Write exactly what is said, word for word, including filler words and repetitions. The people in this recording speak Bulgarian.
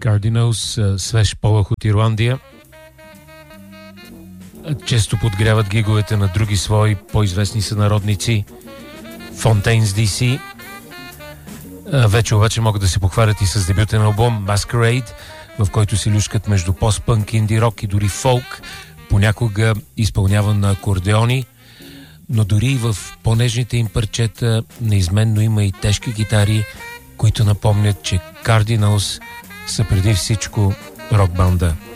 Cardinals, свеж полъх от Ирландия. Често подгряват гиговете на други свои по-известни сънародници, Fontaines ди си. Вече обаче могат да се похвалят и с дебютен албум Masquerade, в който се люшкат между постпънк, инди рок и дори фолк, понякога изпълняван на акордеони, но дори и в по-нежните им парчета неизменно има и тежки гитари, които напомнят, че Cardinals са преди всичко рок-банда.